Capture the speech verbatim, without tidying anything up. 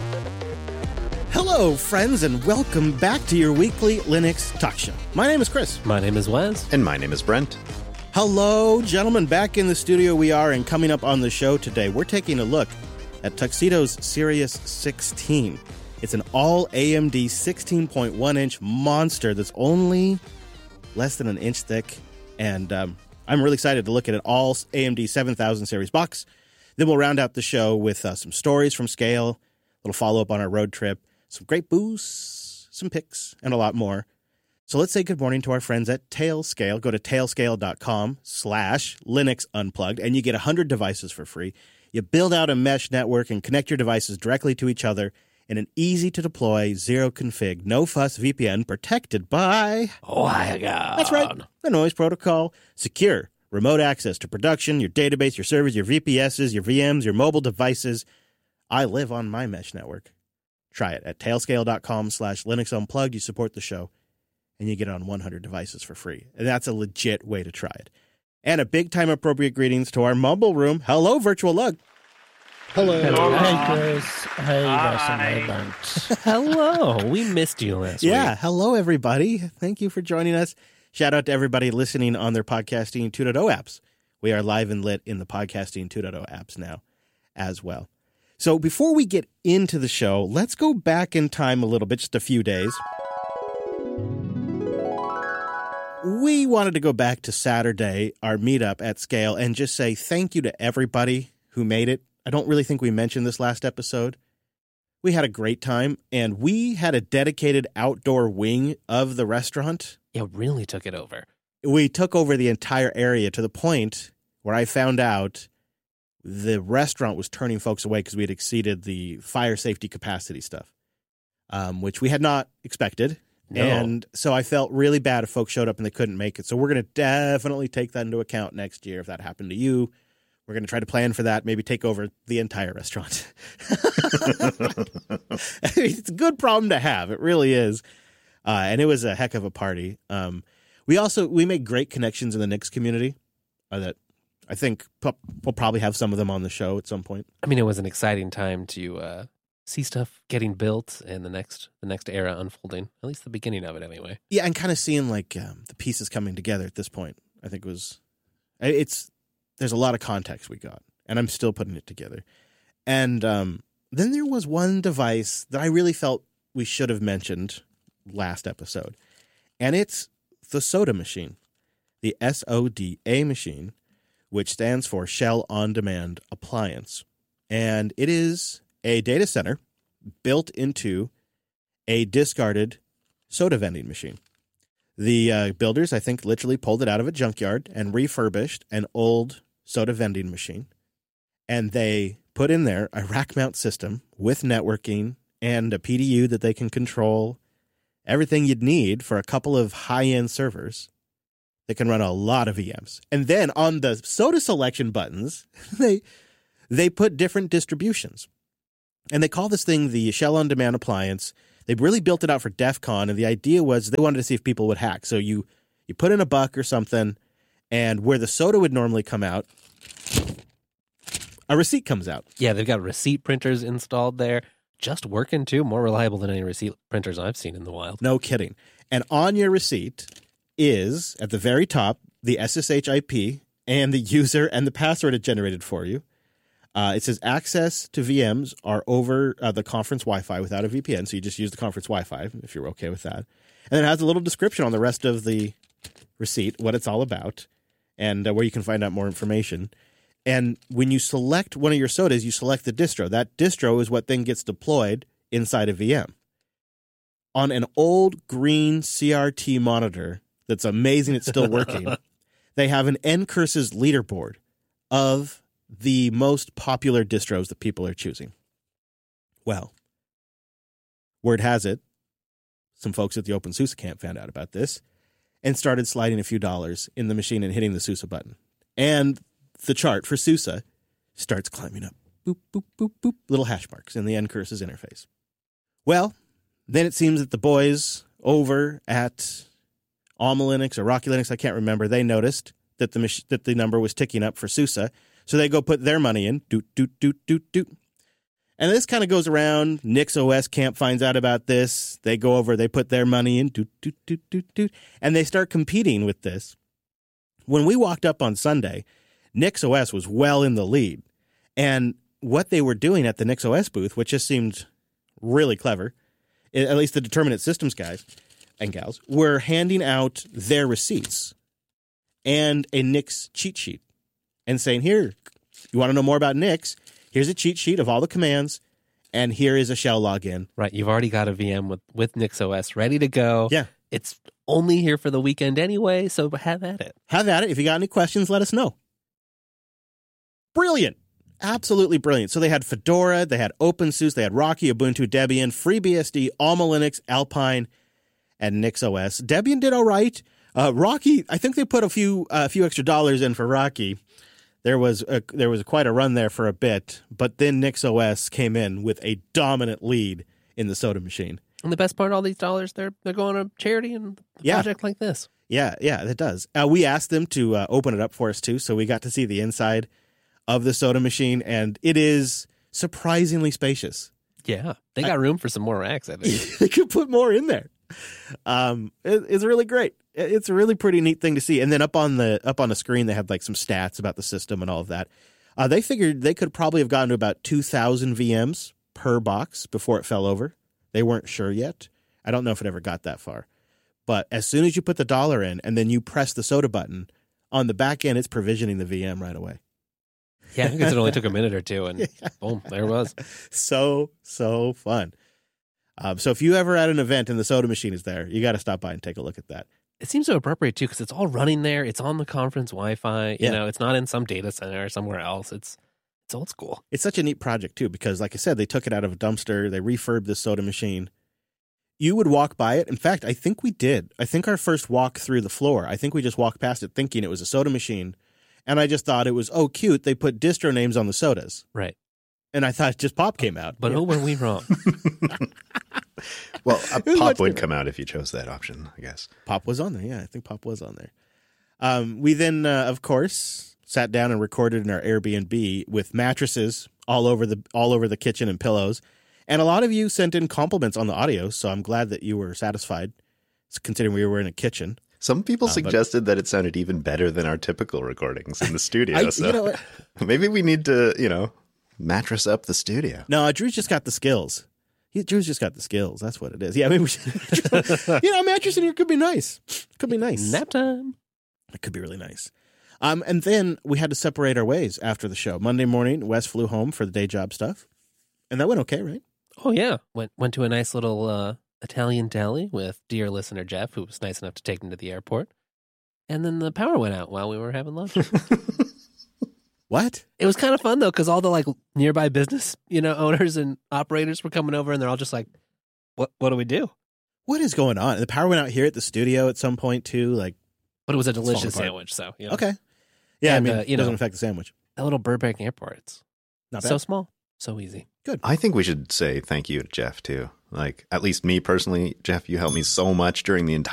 Hello, friends, and welcome back to your weekly Linux talk show. My name is Chris. My name is Wes. And my name is Brent. Hello, gentlemen. Back in the studio we are, and coming up on the show today, we're taking a look at Tuxedo's Sirius sixteen. It's an all A M D sixteen point one inch monster that's only less than an inch thick, and um, I'm really excited to look at an all A M D seven thousand series box. Then we'll round out the show with uh, some stories from Scale, a little follow-up on our road trip, some great boosts, some picks, and a lot more. So let's say good morning to our friends at Tailscale. Go to tailscale.com slash Linux Unplugged, and you get one hundred devices for free. You build out a mesh network and connect your devices directly to each other in an easy-to-deploy, zero-config, no-fuss V P N protected by... WireGuard. That's right, the Noise Protocol. Secure, remote access to production, your database, your servers, your V P Ss, your V Ms, your mobile devices. I live on my mesh network. Try it at tailscale.com slash Linux Unplugged. You support the show, and you get it on one hundred devices for free. And that's a legit way to try it. And a big-time appropriate greetings to our mumble room. Hello, Virtual Lug. Hello. Hello. Hey, Chris. Hey, Wes and Brent. Hello. We missed you last Yeah, week. hello, everybody. Thank you for joining us. Shout out to everybody listening on their Podcasting two point oh apps. We are live and lit in the Podcasting two point oh apps now as well. So before we get into the show, let's go back in time a little bit, just a few days. We wanted to go back to Saturday, our meetup at Scale, and just say thank you to everybody who made it. I don't really think we mentioned this last episode. We had a great time, and we had a dedicated outdoor wing of the restaurant. Yeah, really took it over. We took over the entire area to the point where I found out the restaurant was turning folks away because we had exceeded the fire safety capacity stuff, um, which we had not expected. No. And so I felt really bad if folks showed up and they couldn't make it. So we're going to definitely take that into account next year if that happened to you. We're going to try to plan for that, maybe take over the entire restaurant. I mean, it's a good problem to have. It really is. Uh, and it was a heck of a party. Um, we also, we made great connections in the Nix community uh, that I think we'll probably have some of them on the show at some point. I mean, it was an exciting time to uh, see stuff getting built and the next the next era unfolding, at least the beginning of it anyway. Yeah, and kind of seeing like um, the pieces coming together at this point, I think was, it's, there's a lot of context we got, and I'm still putting it together. And um, then there was one device that I really felt we should have mentioned last episode, and it's the SODA machine, the S O D A machine, which stands for Shell On Demand Appliance. And it is a data center built into a discarded soda vending machine. The uh, builders, I think, literally pulled it out of a junkyard and refurbished an old soda vending machine. And they put in there a rack mount system with networking and a P D U that they can control, everything you'd need for a couple of high-end servers. They can run a lot of V Ms. And then on the soda selection buttons, they they put different distributions. And they call this thing the Shell On Demand Appliance. They really built it out for DEF CON, and the idea was they wanted to see if people would hack. So you, you put in a buck or something, and where the soda would normally come out, a receipt comes out. Yeah, they've got receipt printers installed there. Just working, too. More reliable than any receipt printers I've seen in the wild. No kidding. And on your receipt is, at the very top, the S S H I P and the user and the password it generated for you. Uh, it says access to V Ms are over uh, the conference Wi-Fi without a V P N, so you just use the conference Wi-Fi if you're okay with that. And then it has a little description on the rest of the receipt, what it's all about, and uh, where you can find out more information. And when you select one of your sodas, you select the distro. That distro is what then gets deployed inside a V M. On an old green C R T monitor that's amazing it's still working, they have an N Curses leaderboard of the most popular distros that people are choosing. Well, word has it, some folks at the OpenSUSE camp found out about this and started sliding a few dollars in the machine and hitting the SUSE button. And the chart for SUSE starts climbing up. Boop, boop, boop, boop. Little hash marks in the N Curses interface. Well, then it seems that the boys over at Alma Linux or Rocky Linux, I can't remember, they noticed that the mach- that the number was ticking up for SUSE. So they go put their money in, doot, doot, doot, doot, doot. And this kind of goes around. NixOS camp finds out about this. They go over, they put their money in, doot, doot, doot, doot, doot, and they start competing with this. When we walked up on Sunday, NixOS was well in the lead. And what they were doing at the NixOS booth, which just seemed really clever, at least the Determinate Systems guys and gals, were handing out their receipts and a Nix cheat sheet and saying, here, you want to know more about Nix? Here's a cheat sheet of all the commands, and here is a shell login. Right. You've already got a V M with, with NixOS ready to go. Yeah. It's only here for the weekend anyway, so have at it. Have at it. If you got any questions, let us know. Brilliant. Absolutely brilliant. So they had Fedora, they had OpenSUSE, they had Rocky, Ubuntu, Debian, FreeBSD, Alma Linux, Alpine, and NixOS. Debian did all right. Uh, Rocky, I think they put a few a uh, few extra dollars in for Rocky. There was a, there was quite a run there for a bit, but then NixOS came in with a dominant lead in the soda machine. And the best part, all these dollars, they're they're going to charity and a Yeah. project like this. Yeah, yeah, it does. Uh, we asked them to uh, open it up for us, too, so we got to see the inside of the soda machine, and it is surprisingly spacious. Yeah. They got I, room for some more racks, I think. They could put more in there. Um, it, it's really great. It's a really pretty neat thing to see. And then up on the up on the screen, they had like some stats about the system and all of that. Uh, they figured they could probably have gotten to about two thousand V Ms per box before it fell over. They weren't sure yet. I don't know if it ever got that far. But as soon as you put the dollar in and then you press the soda button, on the back end, it's provisioning the V M right away. Yeah, I guess it only took a minute or two, and yeah. Boom, there it was. So, so fun. Um, so if you ever at an event and the soda machine is there, you got to stop by and take a look at that. It seems so appropriate, too, because it's all running there. It's on the conference Wi-Fi. You Yeah. know, it's not in some data center or somewhere else. It's it's old school. It's such a neat project, too, because like I said, they took it out of a dumpster. They refurbed this soda machine. You would walk by it. In fact, I think we did. I think our first walk through the floor, I think we just walked past it thinking it was a soda machine. And I just thought it was, oh, cute. They put distro names on the sodas. Right. And I thought just Pop came out. But yeah. oh, were we wrong? Well, a Pop would come out if you chose that option, I guess. Pop was on there. Yeah, I think Pop was on there. Um, we then, uh, of course, sat down and recorded in our Airbnb with mattresses all over the all over the kitchen and pillows. And a lot of you sent in compliments on the audio, so I'm glad that you were satisfied, considering we were in a kitchen. Some people uh, suggested that it sounded even better than our typical recordings in the studio. I, so you know what? Maybe we need to, you know, mattress up the studio. No, Drew's just got the skills. He, Drew's just got the skills. That's what it is. Yeah, I mean, we should, you know, a mattress in here could be nice. Could be nice. Nap time. It could be really nice. Um, and then we had to separate our ways after the show. Monday morning, Wes flew home for the day job stuff. And that went okay, right? Oh, yeah. Went went to a nice little uh, Italian deli with dear listener Jeff, who was nice enough to take him to the airport. And then the power went out while we were having lunch. What? It was kind of fun, though, because all the like nearby business, you know, owners and operators were coming over, and they're all just like, what What do we do? What is going on? The power went out here at the studio at some point, too. Like, But it was a delicious apart. sandwich, so, you know. okay. Yeah, And, I mean, uh, you it doesn't know, affect the sandwich. That little Burbank airport, it's Not so bad. small, so easy. Good. I think we should say thank you to Jeff, too. Like, at least me personally, Jeff, you helped me so much during the entire